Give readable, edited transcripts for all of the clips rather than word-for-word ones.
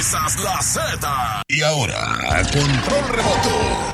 Sintonizas la Z. Y ahora, control remoto.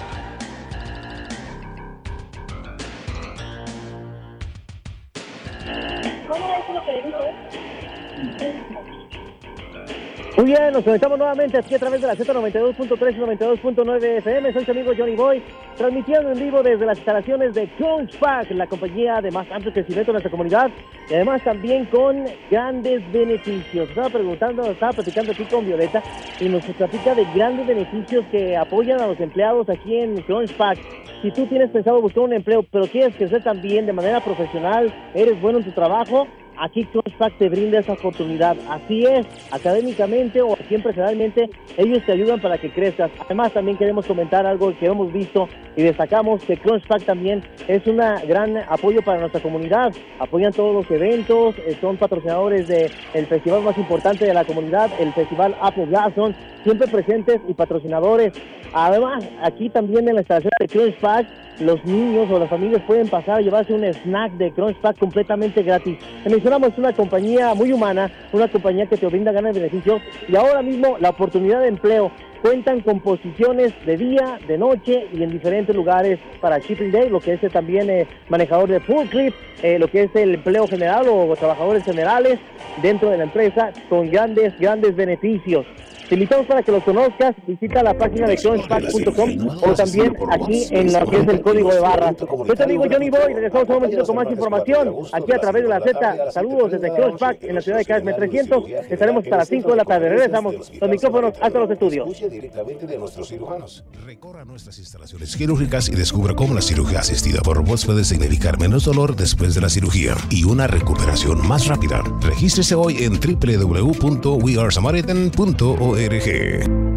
Muy bien, nos conectamos nuevamente aquí a través de la Z92.3 y 92.9 FM. Soy su amigo Johnny Boy, transmitiendo en vivo desde las instalaciones de Crunchpack, la compañía de más amplio crecimiento de nuestra comunidad, y además también con grandes beneficios. Estaba platicando aquí con Violeta, y nos platica de grandes beneficios que apoyan a los empleados aquí en Crunchpack. Si tú tienes pensado buscar un empleo, pero quieres crecer también de manera profesional, eres bueno en tu trabajo, aquí Crunchpack te brinda esa oportunidad. Así es, académicamente o aquí empresarialmente, ellos te ayudan para que crezcas. Además, también queremos comentar algo que hemos visto y destacamos, que Crunchpack también es un gran apoyo para nuestra comunidad. Apoyan todos los eventos, son patrocinadores del festival más importante de la comunidad, el Festival Apple Blossom, siempre presentes y patrocinadores. Además, aquí también en la instalación de Crunchpack, los niños o las familias pueden pasar a llevarse un snack de Crunchpack completamente gratis. Mencionamos, es una compañía muy humana, una compañía que te brinda grandes beneficios, y ahora mismo la oportunidad de empleo. Cuentan con posiciones de día, de noche y en diferentes lugares para Shipping Day, lo que es también manejador de forklift, lo que es el empleo general o trabajadores generales dentro de la empresa, con grandes beneficios. Te invitamos para que los conozcas. Visita la página de crunchpack.com o también aquí en lo que es el código de barras. Yo te amigo Johnny Boy, regresamos un momentito con más información aquí a través de la Z. Saludos desde Crunchpack en la ciudad de KSM 300. Estaremos hasta las 5 de la tarde. Regresamos los micrófonos hasta los estudios. Directamente de nuestros cirujanos. Recorra nuestras instalaciones quirúrgicas y descubra cómo la cirugía asistida por robots puede significar menos dolor después de la cirugía y una recuperación más rápida. Regístrese hoy en www.wearesamaritan.org.